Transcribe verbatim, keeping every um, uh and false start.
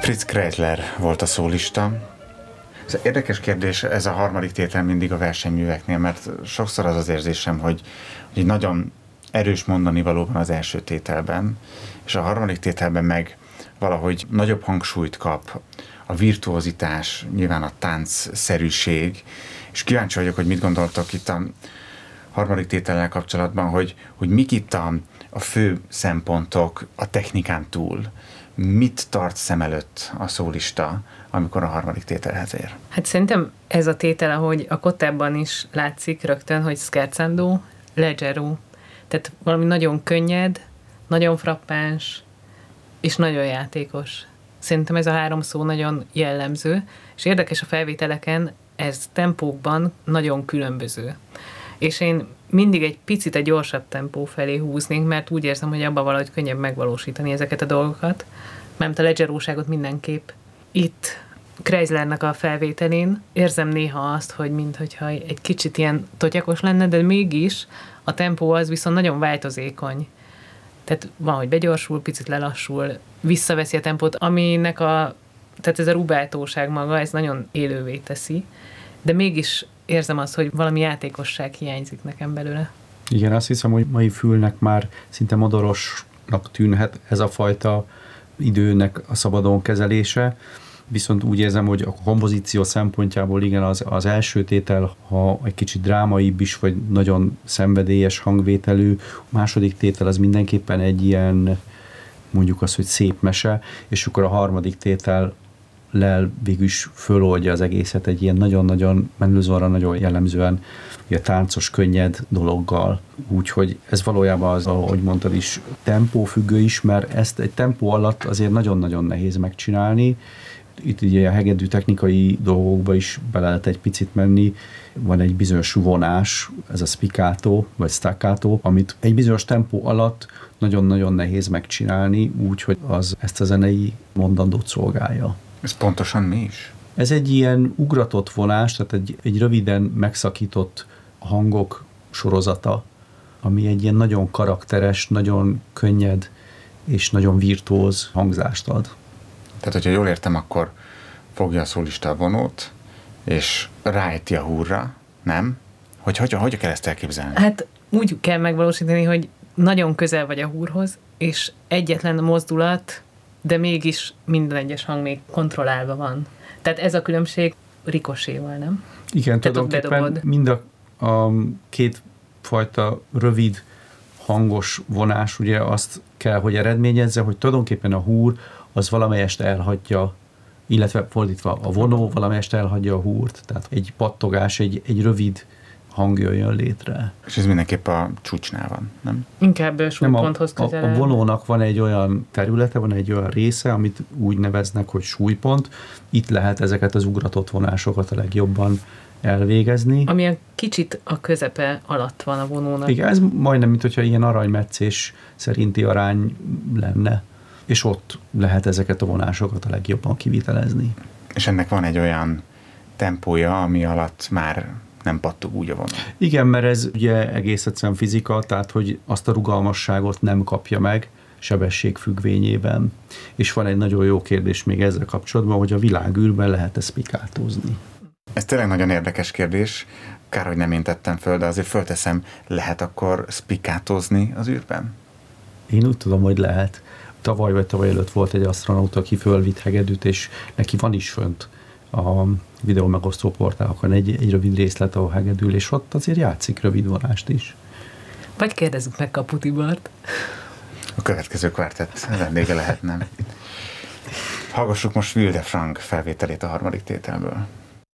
Fritz Kreisler volt a szólista. Ez érdekes kérdés, ez a harmadik tétel mindig a versenyműveknél, mert sokszor az az érzésem, hogy, hogy nagyon erős mondani valóban az első tételben, és a harmadik tételben meg valahogy nagyobb hangsúlyt kap a virtuozitás, nyilván a táncszerűség, és kíváncsi vagyok, hogy mit gondoltok itt a harmadik tétellel kapcsolatban, hogy, hogy mik itt a, a fő szempontok a technikán túl. Mit tart szem előtt a szólista, amikor a harmadik tételhez ér? Hát szerintem ez a tétel, ahogy a kottában is látszik rögtön, hogy scherzando, leggero. Tehát valami nagyon könnyed, nagyon frappáns, és nagyon játékos. Szerintem ez a három szó nagyon jellemző, és érdekes a felvételeken, ez tempókban nagyon különböző. És én mindig egy picit egy gyorsabb tempó felé húznék, mert úgy érzem, hogy abban valahogy könnyebb megvalósítani ezeket a dolgokat. Mert a leggeróságot mindenképp. Itt Kreislernek a felvételén érzem néha azt, hogy minthogyha egy kicsit ilyen totyakos lenne, de mégis a tempó az viszont nagyon változékony. Tehát van, hogy begyorsul, picit lelassul, visszaveszi a tempót, aminek a, tehát ez a rubáltóság maga, ez nagyon élővé teszi, de mégis érzem azt, hogy valami játékosság hiányzik nekem belőle. Igen, azt hiszem, hogy mai fülnek már szinte modorosnak tűnhet ez a fajta időnek a szabadon kezelése, viszont úgy érzem, hogy a kompozíció szempontjából igen, az, az első tétel, ha egy kicsit drámaibb is, vagy nagyon szenvedélyes hangvételű, a második tétel az mindenképpen egy ilyen, mondjuk azt, hogy szép mese, és akkor a harmadik tétel lel végül is föloldja az egészet egy ilyen nagyon-nagyon menülzóra, nagyon jellemzően ugye, táncos, könnyed dologgal. Úgyhogy ez valójában az, ahogy mondtad is, tempófüggő is, mert ezt egy tempó alatt azért nagyon-nagyon nehéz megcsinálni. Itt ugye a hegedű technikai dolgokba is bele lehet egy picit menni. Van egy bizonyos vonás, ez a spiccato, vagy staccato, amit egy bizonyos tempó alatt nagyon-nagyon nehéz megcsinálni, úgyhogy az ezt a zenei mondandót szolgálja. Ez pontosan mi is? Ez egy ilyen ugratott vonás, tehát egy, egy röviden megszakított hangok sorozata, ami egy ilyen nagyon karakteres, nagyon könnyed és nagyon virtuóz hangzást ad. Tehát, hogyha jól értem, akkor fogja a szólista a vonót, és ráejti a húrra, nem? Hogy hogy, hogy kell ezt elképzelni? Hát úgy kell megvalósítani, hogy nagyon közel vagy a húrhoz, és egyetlen mozdulat, de mégis minden egyes hang még kontrollálva van. Tehát ez a különbség rikoséval, nem? Igen, tulajdonképpen mind a, a két fajta rövid hangos vonás ugye azt kell, hogy eredményezze, hogy tulajdonképpen a húr az valamelyest elhagyja, illetve fordítva a vonó valamelyest elhagyja a húrt, tehát egy pattogás, egy, egy rövid hang jöjjön létre. És ez mindenképp a csúcsnál van, nem? Inkább súlyponthoz közel. A, a vonónak van egy olyan területe, van egy olyan része, amit úgy neveznek, hogy súlypont. Itt lehet ezeket az ugratott vonásokat a legjobban elvégezni. Ami a kicsit a közepe alatt van a vonónak. Igen, ez majdnem, mint hogyha ilyen aranymetszés szerinti arány lenne. És ott lehet ezeket a vonásokat a legjobban kivitelezni. És ennek van egy olyan tempója, ami alatt már nem pattog úgy a vonal. Igen, mert ez ugye egész egyszerűen fizika, tehát hogy azt a rugalmasságot nem kapja meg sebesség függvényében. És van egy nagyon jó kérdés még ezzel kapcsolatban, hogy a világűrben lehet-e spiccatózni. Ez tényleg nagyon érdekes kérdés. Kár, hogy nem én tettem föl, de azért fölteszem, lehet akkor spiccatózni az űrben? Én úgy tudom, hogy lehet. Tavaly vagy tavaly előtt volt egy asztronauta, aki fölvitt hegedűt, és neki van is fönt a videó megosztó portálokon egy, egy rövid részlet, ahol hegedül, és ott azért játszik rövid vonást is. Vagy kérdezzük meg Kapu Tibort. A következő kvartett vendége lehet, nem? Hallgassuk most Wilde Frank felvételét a harmadik tételből.